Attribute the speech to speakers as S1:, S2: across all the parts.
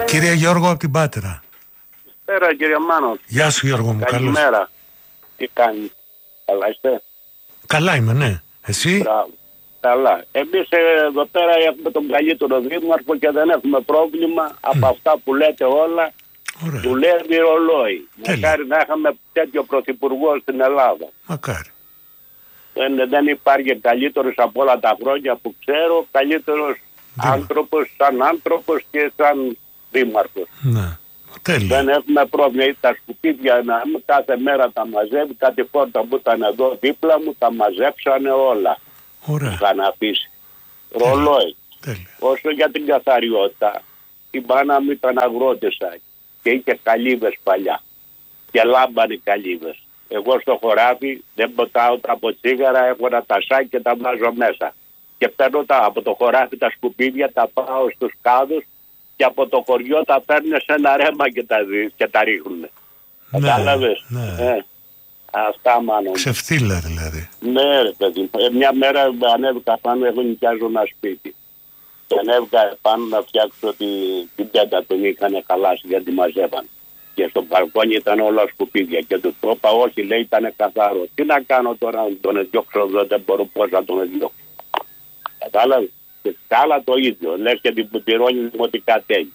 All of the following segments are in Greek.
S1: Κύριε Γιώργο από την Πάτρα.
S2: Καλησπέρα κύριε Μάνο.
S1: Γεια σου Γιώργο μου.
S2: Καλημέρα. Τι κάνεις? Καλά είστε?
S1: Καλά είμαι, ναι. Εσύ?
S2: Μπράβο. Καλά. Εμείς εδώ πέρα έχουμε τον καλύτερο δήμαρχο και δεν έχουμε πρόβλημα από αυτά που λέτε όλα.
S1: Ωραία.
S2: Δουλεύει ρολόι. Μακάρι να είχαμε τέτοιο πρωθυπουργό στην Ελλάδα.
S1: Μακάρι.
S2: Δεν υπάρχει καλύτερος από όλα τα χρόνια που ξέρω. Καλύτερος άνθρωπος σαν άνθρωπος και σαν δήμαρχος.
S1: Ναι. Τέλεια.
S2: Δεν έχουμε πρόβλημα. Τα σκουπίδια κάθε μέρα τα μαζεύει. Κάτι φόρτα που ήταν εδώ δίπλα μου τα μαζέψανε όλα.
S1: Ωραία.
S2: Είχαν αφήσει. Ρολόι.
S1: Τέλεια.
S2: Όσο για την καθαριότητα, η μάνα μου ήταν αγρότησα και είχε καλύβες παλιά. Και λάμπανε καλύβες. Εγώ στο χωράφι δεν ποτάω από τσίγαρα, έχω ένα τασάκι και τα βάζω μέσα. Και παίρνω από το χωράφι τα σκουπίδια, τα πάω στους κάδους και από το χωριό τα παίρνουν σε ένα ρέμα και τα ρίχνουν. Κατάλαβες?
S1: Ναι.
S2: Αυτά μάλλον.
S1: Ξεφτύλα δηλαδή.
S2: Ναι ρε παιδί. Μια μέρα ανέβηκα πάνω, εγώ νοικιάζω ένα σπίτι. Και ανέβηκα πάνω να φτιάξω την τέντα, τον είχαν χαλάσει γιατί μαζεύαν. Και στο μπαλκόνι ήταν όλα σκουπίδια. Και του το είπα, όχι, λέει, ήταν καθαρό. Τι να κάνω τώρα, να τον διώξω εδώ, δεν μπορώ πώς να τον διώξω. Κατάλαβε. Και σκάλα το ίδιο. Λες και την πληρώνει δημοτικά τέλη.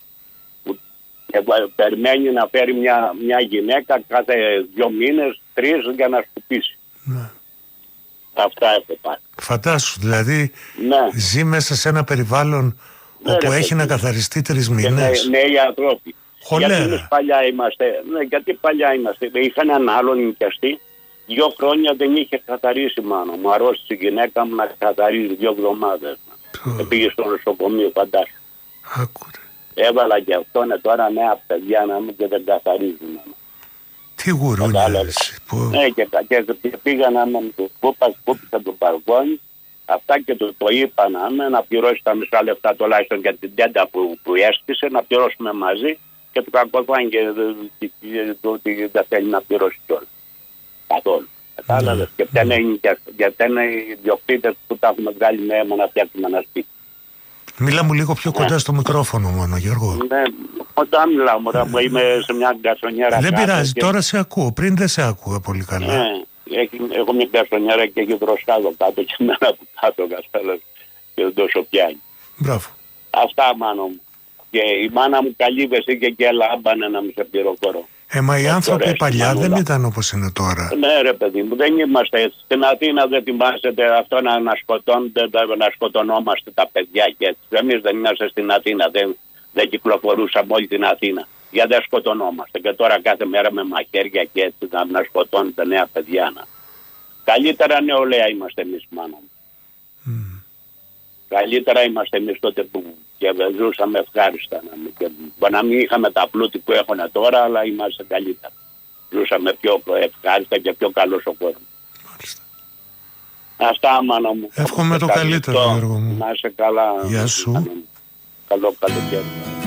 S2: Και περιμένει να φέρει μια γυναίκα κάθε 2 μήνες, 3 για να σκουπίσει.
S1: Ναι.
S2: Αυτά έχω πάρει.
S1: Φαντάσου, δηλαδή ζει μέσα σε ένα περιβάλλον όπου έχει να καθαριστεί 3 μήνες.
S2: Νέοι ανθρώποι.
S1: Χολέρα.
S2: Γιατί εμείς παλιά είμαστε. Ναι, γιατί παλιά είμαστε. Είχαν έναν άλλον νοικιαστή. 2 χρόνια δεν είχε καθαρίσει μάλλον. Μου αρρώστησε η γυναίκα μου να καθαρίζει 2 εβδομάδες. Πήγε στο νοσοκομείο, φαντάσου.
S1: Άκουρε.
S2: Έβαλα και αυτό, είναι τώρα νέα παιδιά να μην και δεν καθαρίζουν.
S1: Τι γουρούνια εσύ.
S2: Ναι, και πήγα να με σκούπισα το μπαλκόνι. Αυτά και το είπα να πληρώσει τα μισά λεφτά τουλάχιστον για την τέντα που έστησε, να πληρώσουμε μαζί. Και του κακοφάνηκε ότι δεν θέλει να πληρώσει κιόλας. Καθόλου. Κατάλαβες. Και φταίνε οι διοκτήτες που τα έχουμε βγάλει με αίμα να φτιάξουμε ένα σπίτι.
S1: Μίλα μου λίγο πιο κοντά στο μικρόφωνο μόνο, Γιώργο.
S2: Ναι, όταν μιλάω, μωρά μου, είμαι σε μια γκαρσονιέρα.
S1: Δεν πειράζει, τώρα σε ακούω. Πριν δεν σε ακούω πολύ καλά.
S2: Ναι, έχω μια γκαρσονιέρα και έχει δροσκάδο κάτω και μένα από κάτω, κατάλαβες. Και δεν τόσο πιάνει.
S1: Μπράβο.
S2: Αυτά, μάνα μου. Και η μάνα μου καλύβες είχε και λάμπανε να μην σε πληροφορώ.
S1: Μα οι άνθρωποι παλιά δεν ήταν όπως είναι τώρα.
S2: Ναι ρε παιδί μου, δεν είμαστε έτσι. Στην Αθήνα δεν θυμάσαι αυτό να σκοτωνόμαστε τα παιδιά και έτσι. Εμείς δεν είμαστε στην Αθήνα, δεν κυκλοφορούσαμε όλη την Αθήνα. Γιατί δεν σκοτωνόμαστε. Και τώρα κάθε μέρα με μαχαίρια και έτσι να σκοτώνουν τα νέα παιδιά. Καλύτερα νεολαία είμαστε εμείς, μάνα μου. Καλύτερα είμαστε εμείς τότε που ζούσαμε ευχάριστα. Να μην είχαμε τα πλούτη που έχουν τώρα, αλλά είμαστε καλύτερα. Ζούσαμε πιο ευχάριστα και πιο καλός ο κόσμος. Αυτά, μάνα μου.
S1: Εύχομαι το καλύτερο, Γιώργο μου.
S2: Να είσαι καλά.
S1: Γεια σου.
S2: Καλό καλοκαίρι.